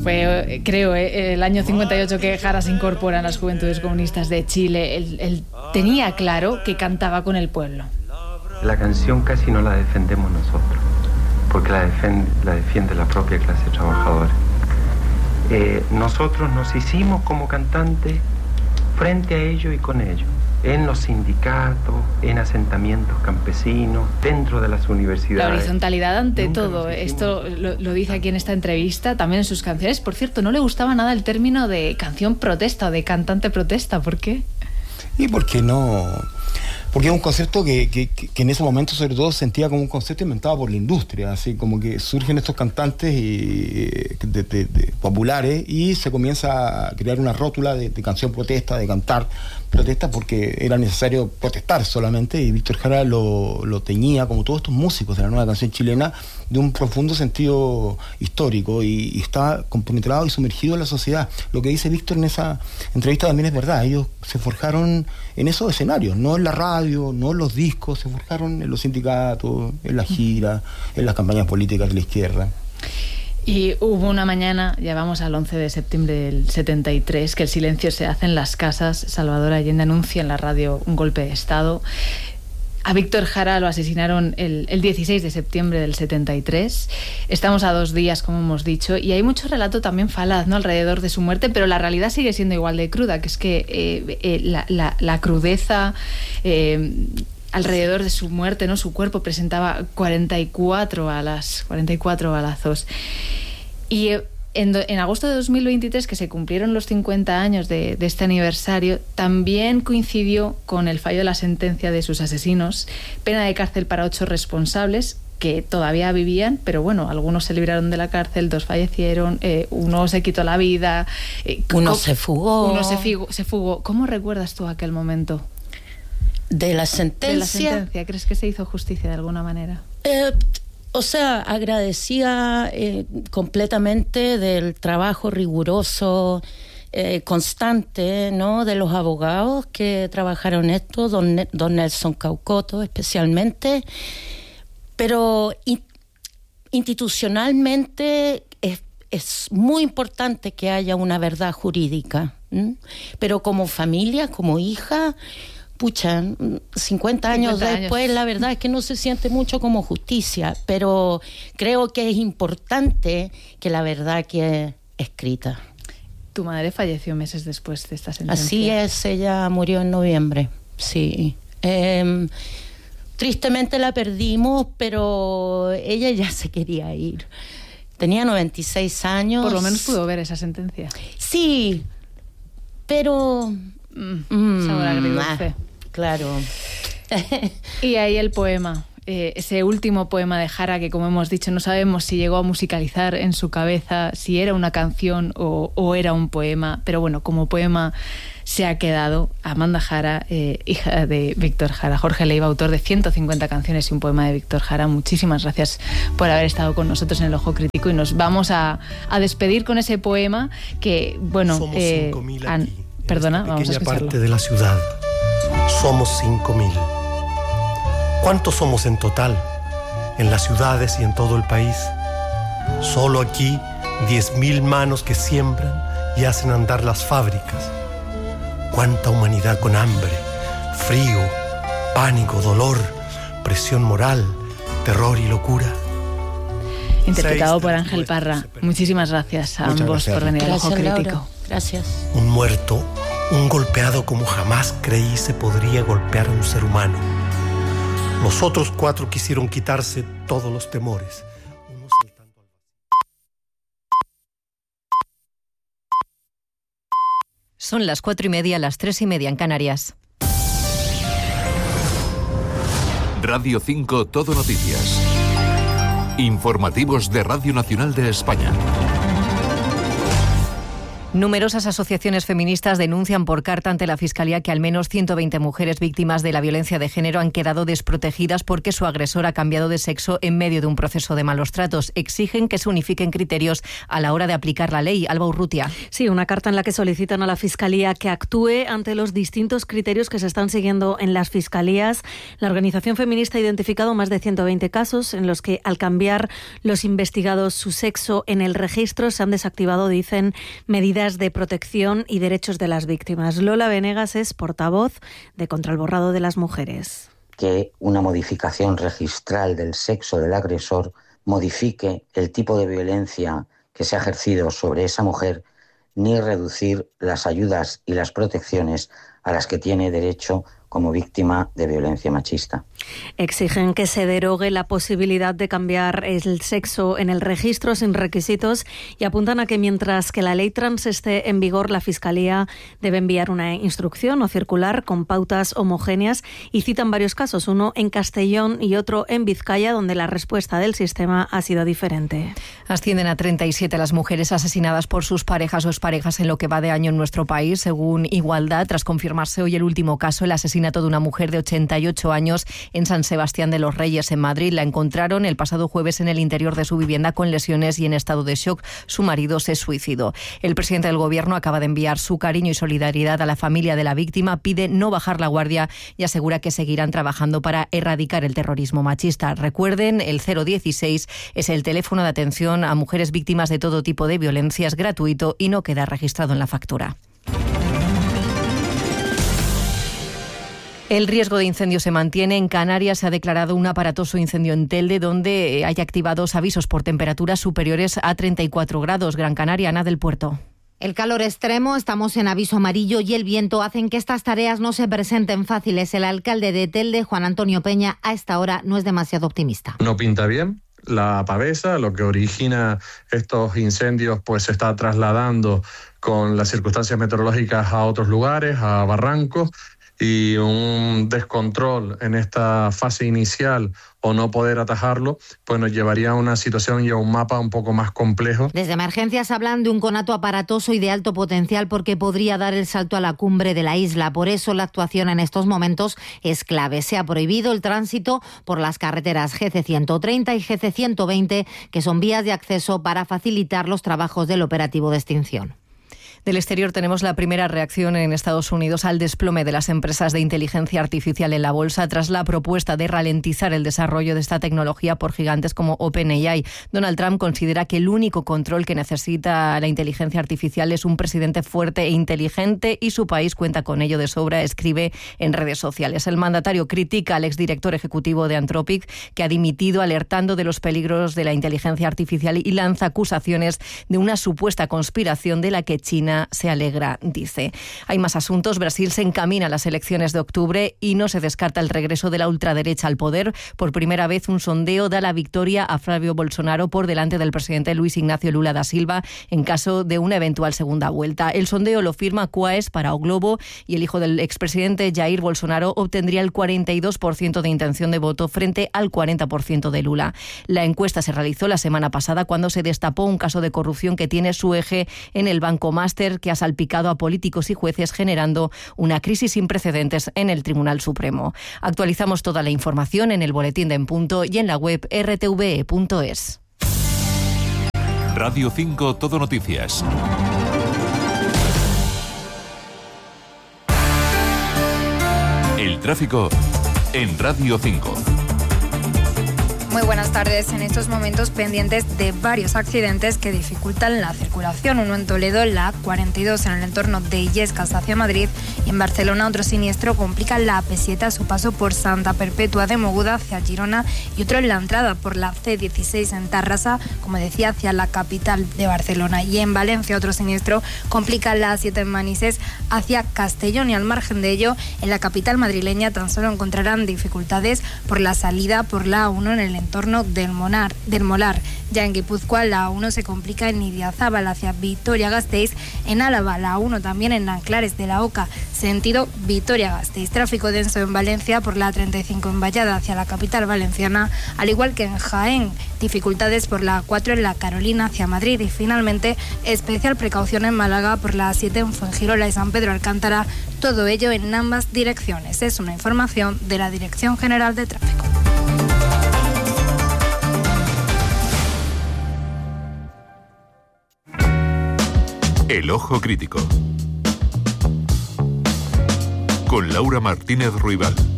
Fue, creo, el año 58 que Jara se incorpora en las Juventudes Comunistas de Chile. Él tenía claro que cantaba con el pueblo. La canción casi no la defendemos nosotros, porque la defiende la propia clase trabajadora. Nosotros nos hicimos como cantantes frente a ellos y con ellos, en los sindicatos, en asentamientos campesinos, dentro de las universidades. La horizontalidad ante todo, esto lo dice aquí en esta entrevista, también en sus canciones. Por cierto, no le gustaba nada el término de canción protesta o de cantante protesta. ¿Por qué? Y porque no... Porque es un concepto que en ese momento sobre todo sentía como un concepto inventado por la industria, así como que surgen estos cantantes populares y se comienza a crear una rótula de canción protesta, de cantar protesta, porque era necesario protestar solamente, y Víctor Jara lo teñía, como todos estos músicos de la nueva canción chilena, de un profundo sentido histórico, y está compenetrado y sumergido en la sociedad. Lo que dice Víctor en esa entrevista también es verdad. Ellos se forjaron en esos escenarios, no en la radio, no en los discos, se forjaron en los sindicatos, en las giras, en las campañas políticas de la izquierda. Y hubo una mañana, ya vamos al 11 de septiembre del 73, que el silencio se hace en las casas. Salvador Allende anuncia en la radio un golpe de Estado. A Víctor Jara lo asesinaron el 16 de septiembre del 73. Estamos a 2 días, como hemos dicho, y hay mucho relato también falaz, ¿no?, alrededor de su muerte, pero la realidad sigue siendo igual de cruda, que es que la crudeza... alrededor de su muerte, ¿no? Su cuerpo presentaba 44 balazos. Y en agosto de 2023, que se cumplieron los 50 años de este aniversario, también coincidió con el fallo de la sentencia de sus asesinos, pena de cárcel para 8 responsables que todavía vivían, pero bueno, algunos se libraron de la cárcel, 2 fallecieron, uno se quitó la vida, uno se fugó. Se fugó. ¿Cómo recuerdas tú aquel momento? De la sentencia. ¿Crees que se hizo justicia de alguna manera? O sea, agradecía completamente del trabajo riguroso, constante, ¿no?, de los abogados que trabajaron esto, don Nelson Caucoto especialmente, pero institucionalmente es muy importante que haya una verdad jurídica, pero como familia, como hija... Pucha, 50 años después, la verdad es que no se siente mucho como justicia, pero creo que es importante que la verdad quede escrita. Tu madre falleció meses después de esta sentencia. Así es, ella murió en noviembre, sí. Tristemente la perdimos, pero ella ya se quería ir. Tenía 96 años. Por lo menos pudo ver esa sentencia. Sí, pero... sabor agridulce. Claro. Y ahí el poema, ese último poema de Jara, que como hemos dicho no sabemos si llegó a musicalizar en su cabeza, si era una canción o era un poema, pero bueno, como poema se ha quedado. Amanda Jara, hija de Víctor Jara. Jorge Leiva, autor de 150 canciones y un poema de Víctor Jara. Muchísimas gracias por haber estado con nosotros en El Ojo Crítico, y nos vamos a despedir con ese poema que, bueno... Somos 5.000 aquí. Perdona, vamos a escucharlo. Pequeña parte de la ciudad. Somos 5.000. ¿Cuántos somos en total? En las ciudades y en todo el país. Solo aquí 10.000 manos que siembran y hacen andar las fábricas. Cuánta humanidad con hambre, frío, pánico, dolor, presión moral, terror y locura. Interpretado por Ángel Parra. Muchísimas gracias a ambos por venir al Ojo Crítico. Laura. Gracias. Un muerto, un golpeado como jamás creí se podría golpear a un ser humano. Los otros 4 quisieron quitarse todos los temores. Uno saltando al vacío. Son las 4:30, las 3:30 en Canarias. Radio 5 Todo Noticias. Informativos de Radio Nacional de España. Numerosas asociaciones feministas denuncian por carta ante la Fiscalía que al menos 120 mujeres víctimas de la violencia de género han quedado desprotegidas porque su agresor ha cambiado de sexo en medio de un proceso de malos tratos. Exigen que se unifiquen criterios a la hora de aplicar la ley. Alba Urrutia. Sí, una carta en la que solicitan a la Fiscalía que actúe ante los distintos criterios que se están siguiendo en las fiscalías. La organización feminista ha identificado más de 120 casos en los que, al cambiar los investigados su sexo en el registro, se han desactivado, dicen, medidas de protección y derechos de las víctimas. Lola Venegas es portavoz de Contra el Borrado de las Mujeres. Que una modificación registral del sexo del agresor modifique el tipo de violencia que se ha ejercido sobre esa mujer, ni reducir las ayudas y las protecciones a las que tiene derecho como víctima de violencia machista. Exigen que se derogue la posibilidad de cambiar el sexo en el registro sin requisitos y apuntan a que mientras que la ley trans esté en vigor, la Fiscalía debe enviar una instrucción o circular con pautas homogéneas y citan varios casos, uno en Castellón y otro en Vizcaya, donde la respuesta del sistema ha sido diferente. Ascienden a 37 las mujeres asesinadas por sus parejas o exparejas en lo que va de año en nuestro país, según Igualdad, tras confirmarse hoy el último caso, el asesinato de una mujer de 88 años en San Sebastián de los Reyes, en Madrid. La encontraron el pasado jueves en el interior de su vivienda con lesiones y en estado de shock. Su marido se suicidó. El presidente del Gobierno acaba de enviar su cariño y solidaridad a la familia de la víctima, pide no bajar la guardia y asegura que seguirán trabajando para erradicar el terrorismo machista. Recuerden, el 016 es el teléfono de atención a mujeres víctimas de todo tipo de violencia, es gratuito y no queda registrado en la factura. El riesgo de incendio se mantiene. En Canarias se ha declarado un aparatoso incendio en Telde, donde hay activados avisos por temperaturas superiores a 34 grados. Gran Canaria, Ana del Puerto. El calor extremo, estamos en aviso amarillo y el viento hacen que estas tareas no se presenten fáciles. El alcalde de Telde, Juan Antonio Peña, a esta hora no es demasiado optimista. No pinta bien. La pavesa, lo que origina estos incendios, pues se está trasladando con las circunstancias meteorológicas a otros lugares, a barrancos, y un descontrol en esta fase inicial o no poder atajarlo, pues nos llevaría a una situación y a un mapa un poco más complejo. Desde emergencias hablan de un conato aparatoso y de alto potencial porque podría dar el salto a la cumbre de la isla. Por eso la actuación en estos momentos es clave. Se ha prohibido el tránsito por las carreteras GC130 y GC120, que son vías de acceso para facilitar los trabajos del operativo de extinción. Del exterior tenemos la primera reacción en Estados Unidos al desplome de las empresas de inteligencia artificial en la bolsa tras la propuesta de ralentizar el desarrollo de esta tecnología por gigantes como OpenAI. Donald Trump considera que el único control que necesita la inteligencia artificial es un presidente fuerte e inteligente y su país cuenta con ello de sobra, escribe en redes sociales. El mandatario critica al exdirector ejecutivo de Anthropic, que ha dimitido alertando de los peligros de la inteligencia artificial y lanza acusaciones de una supuesta conspiración de la que China se alegra, dice. Hay más asuntos. Brasil se encamina a las elecciones de octubre y no se descarta el regreso de la ultraderecha al poder. Por primera vez, un sondeo da la victoria a Flávio Bolsonaro por delante del presidente Luis Ignacio Lula da Silva en caso de una eventual segunda vuelta. El sondeo lo firma Quaes para O Globo y el hijo del expresidente Jair Bolsonaro obtendría el 42% de intención de voto frente al 40% de Lula. La encuesta se realizó la semana pasada cuando se destapó un caso de corrupción que tiene su eje en el Banco Máster, que ha salpicado a políticos y jueces, generando una crisis sin precedentes en el Tribunal Supremo. Actualizamos toda la información en el boletín de En Punto y en la web rtve.es. Radio 5 Todo Noticias. El tráfico en Radio 5. Muy buenas tardes. En estos momentos pendientes de varios accidentes que dificultan la circulación. Uno en Toledo, la A42 en el entorno de Illescas hacia Madrid, y en Barcelona otro siniestro complica la AP7 a su paso por Santa Perpetua de Mogoda hacia Girona, y otro en la entrada por la C16 en Tarrasa, como decía, hacia la capital de Barcelona. Y en Valencia otro siniestro complica la A7 en Manises hacia Castellón, y al margen de ello, en la capital madrileña tan solo encontrarán dificultades por la salida por la A1 en el entorno del Molar. Ya en Guipúzcoa la A1 se complica en Idiazábal hacia Vitoria-Gasteiz, en Álava la A1 también en Nanclares de la Oca, sentido Vitoria-Gasteiz. Tráfico denso en Valencia por la 35 en Vallada hacia la capital valenciana, al igual que en Jaén. Dificultades por la A4 en la Carolina hacia Madrid y finalmente especial precaución en Málaga por la A7 en Fuengirola y San Pedro Alcántara, todo ello en ambas direcciones. Es una información de la Dirección General de Tráfico. El Ojo Crítico con Laura Martínez Ruibal.